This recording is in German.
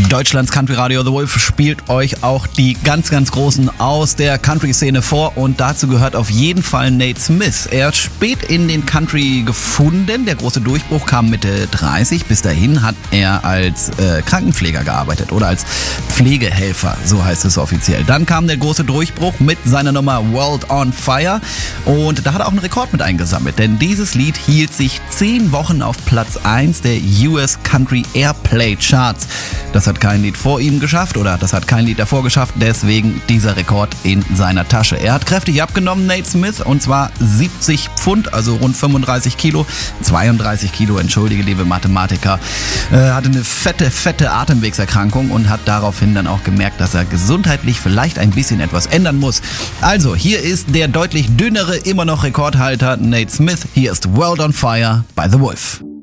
Deutschlands Country Radio The Wolf spielt euch auch die ganz, ganz Großen aus der Country-Szene vor und dazu gehört auf jeden Fall Nate Smith. Er ist spät in den Country gefunden, der große Durchbruch kam Mitte 30. Bis dahin hat er als Krankenpfleger gearbeitet oder als Pflegehelfer, so heißt es offiziell. Dann kam der große Durchbruch mit seiner Nummer World on Fire und da hat er auch einen Rekord mit eingesammelt, denn dieses Lied hielt sich 10 Wochen auf Platz 1 der US Country Airplay Charts. Das hat kein Lied vor ihm geschafft oder das hat kein Lied davor geschafft, deswegen dieser Rekord in seiner Tasche. Er hat kräftig abgenommen, Nate Smith, und zwar 70 Pfund, also rund 35 Kilo, 32 Kilo, entschuldige liebe Mathematiker, hatte eine fette Atemwegserkrankung und hat daraufhin dann auch gemerkt, dass er gesundheitlich vielleicht ein bisschen etwas ändern muss. Also, hier ist der deutlich dünnere, immer noch Rekordhalter Nate Smith. Hier ist World on Fire by The Wolf.